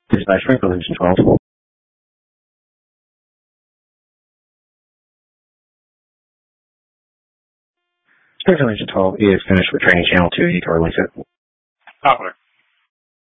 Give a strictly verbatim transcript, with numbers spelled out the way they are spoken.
Dispatch Franklin Engine twelve. Springfield Engine twelve is finished with training channel two. You can release it. Top order.